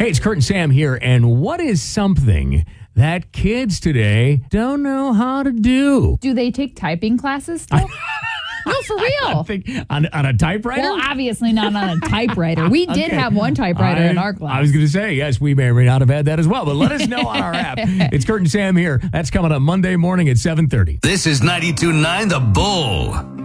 Hey, it's Kurt and Sam here, and what is something that kids today don't know how to do? Do they take typing classes still? No, for real. On a typewriter? Well, obviously not on a typewriter. We did have one typewriter in our class. I was going to say, yes, we may or may not have had that as well, but let us know on our app. It's Kurt and Sam here. That's coming up Monday morning at 7:30. This is 92.9 The Bull.